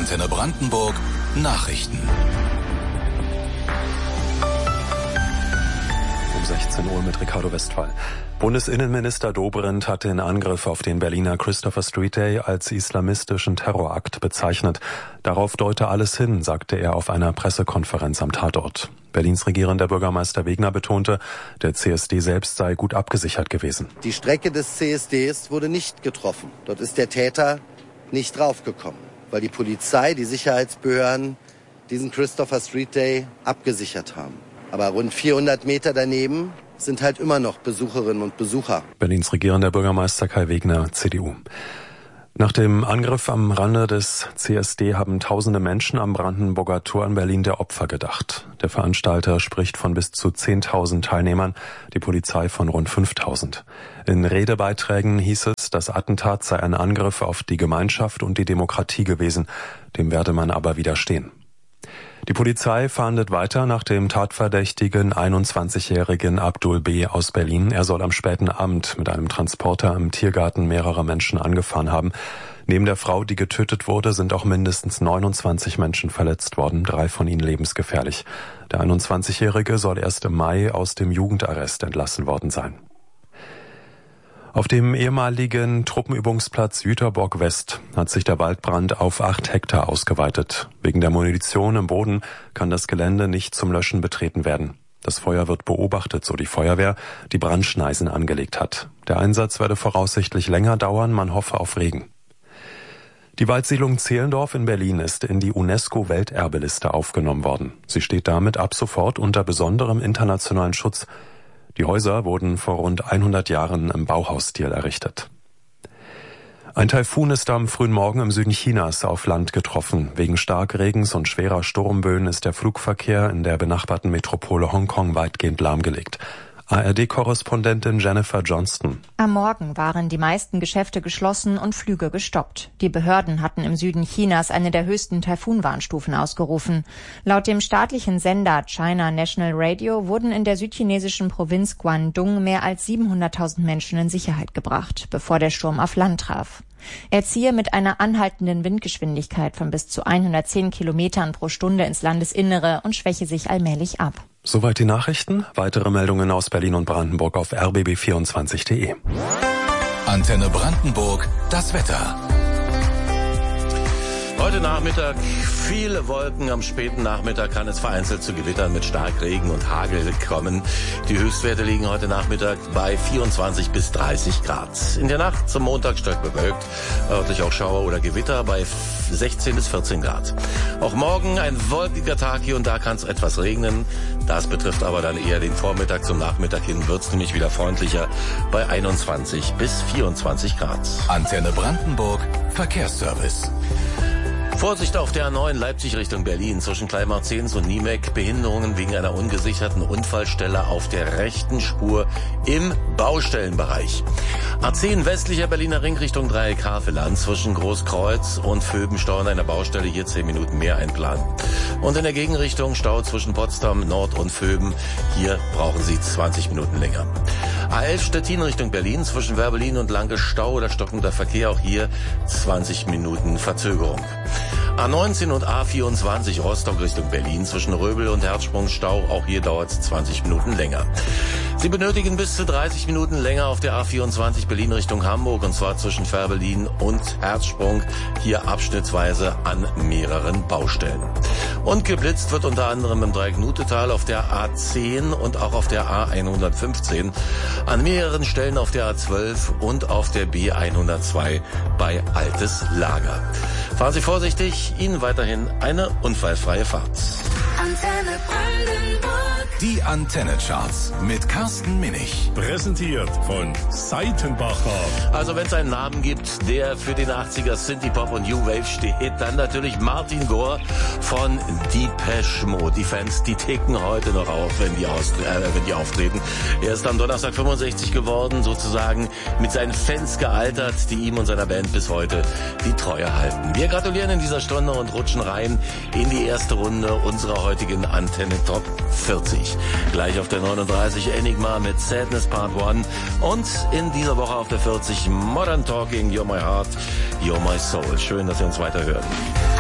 Antenne Brandenburg Nachrichten. Um 16 Uhr mit Ricardo Westphal. Bundesinnenminister Dobrindt hat den Angriff auf den Berliner Christopher Street Day als islamistischen Terrorakt bezeichnet. Darauf deute alles hin, sagte er auf einer Pressekonferenz am Tatort. Berlins regierender Bürgermeister Wegner betonte, der CSD selbst sei gut abgesichert gewesen. Die Strecke des CSDs wurde nicht getroffen. Dort ist der Täter nicht draufgekommen, weil die Polizei, die Sicherheitsbehörden diesen Christopher Street Day abgesichert haben. Aber rund 400 Meter daneben sind halt immer noch Besucherinnen und Besucher. Berlins regierender Bürgermeister Kai Wegner, CDU. Nach dem Angriff am Rande des CSD haben tausende Menschen am Brandenburger Tor in Berlin der Opfer gedacht. Der Veranstalter spricht von bis zu 10.000 Teilnehmern, die Polizei von rund 5.000. In Redebeiträgen hieß es, das Attentat sei ein Angriff auf die Gemeinschaft und die Demokratie gewesen. Dem werde man aber widerstehen. Die Polizei fahndet weiter nach dem tatverdächtigen 21-jährigen Abdul B. aus Berlin. Er soll am späten Abend mit einem Transporter im Tiergarten mehrere Menschen angefahren haben. Neben der Frau, die getötet wurde, sind auch mindestens 29 Menschen verletzt worden, 3 von ihnen lebensgefährlich. Der 21-jährige soll erst im Mai aus dem Jugendarrest entlassen worden sein. Auf dem ehemaligen Truppenübungsplatz Jüterbock West hat sich der Waldbrand auf 8 Hektar ausgeweitet. Wegen der Munition im Boden kann das Gelände nicht zum Löschen betreten werden. Das Feuer wird beobachtet, so die Feuerwehr, die Brandschneisen angelegt hat. Der Einsatz werde voraussichtlich länger dauern, man hoffe auf Regen. Die Waldsiedlung Zehlendorf in Berlin ist in die UNESCO-Welterbeliste aufgenommen worden. Sie steht damit ab sofort unter besonderem internationalen Schutz. Die Häuser wurden vor rund 100 Jahren im Bauhausstil errichtet. Ein Taifun ist am frühen Morgen im Süden Chinas auf Land getroffen. Wegen Starkregens und schwerer Sturmböen ist der Flugverkehr in der benachbarten Metropole Hongkong weitgehend lahmgelegt. ARD-Korrespondentin Jennifer Johnston. Am Morgen waren die meisten Geschäfte geschlossen und Flüge gestoppt. Die Behörden hatten im Süden Chinas eine der höchsten Taifunwarnstufen ausgerufen. Laut dem staatlichen Sender China National Radio wurden in der südchinesischen Provinz Guangdong mehr als 700.000 Menschen in Sicherheit gebracht, bevor der Sturm auf Land traf. Er ziehe mit einer anhaltenden Windgeschwindigkeit von bis zu 110 Kilometern pro Stunde ins Landesinnere und schwäche sich allmählich ab. Soweit die Nachrichten. Weitere Meldungen aus Berlin und Brandenburg auf rbb24.de. Antenne Brandenburg, das Wetter. Heute Nachmittag viele Wolken. Am späten Nachmittag kann es vereinzelt zu Gewittern mit Starkregen und Hagel kommen. Die Höchstwerte liegen heute Nachmittag bei 24 bis 30 Grad. In der Nacht zum Montag stark bewölkt, örtlich auch Schauer oder Gewitter bei 16 bis 14 Grad. Auch morgen ein wolkiger Tag, hier und da kann es etwas regnen. Das betrifft aber dann eher den Vormittag. Zum Nachmittag hin wird es nämlich wieder freundlicher bei 21 bis 24 Grad. Antenne Brandenburg, Verkehrsservice. Vorsicht auf der A9 Leipzig Richtung Berlin zwischen Kleinmarzens und Niemek. Behinderungen wegen einer ungesicherten Unfallstelle auf der rechten Spur im Baustellenbereich. A10 westlicher Berliner Ring Richtung Dreieck Havelland zwischen Großkreuz und Föbenstau an einer Baustelle, hier 10 Minuten mehr einplanen. Und in der Gegenrichtung Stau zwischen Potsdam Nord und Föben, hier brauchen Sie 20 Minuten länger. A11 Stettin Richtung Berlin zwischen Werbelin und Lanke Stau oder stockender Verkehr, auch hier 20 Minuten Verzögerung. A19 und A24 Rostock Richtung Berlin zwischen Röbel und Herzsprung Stau, auch hier dauert es 20 Minuten länger. Sie benötigen bis zu 30 Minuten länger auf der A24 Berlin Richtung Hamburg, und zwar zwischen Färbelin und Herzsprung, hier abschnittsweise an mehreren Baustellen. Und geblitzt wird unter anderem im Dreieck Nutetal auf der A10 und auch auf der A115, an mehreren Stellen auf der A12 und auf der B102 bei Altes Lager. Fahren Sie vorsichtig, Ihnen weiterhin eine unfallfreie Fahrt. Antenne Brandenburg. Die Antenne-Charts mit Carsten Minich. Präsentiert von Seitenbacher. Also wenn es einen Namen gibt, der für den 80er Synthie-Pop und New Wave steht, dann natürlich Martin Gore von Depeche Mode. Die Fans, die ticken heute noch auf, wenn die auftreten. Er ist am Donnerstag 65 geworden, sozusagen mit seinen Fans gealtert, die ihm und seiner Band bis heute die Treue halten. Wir gratulieren in dieser Stunde und rutschen rein in die erste Runde unserer heutigen Antenne Top 40. Gleich auf der 39 Enigma mit Sadness Part 1 und in dieser Woche auf der 40 Modern Talking, You're My Heart, You're My Soul. Schön, dass Sie uns weiterhören.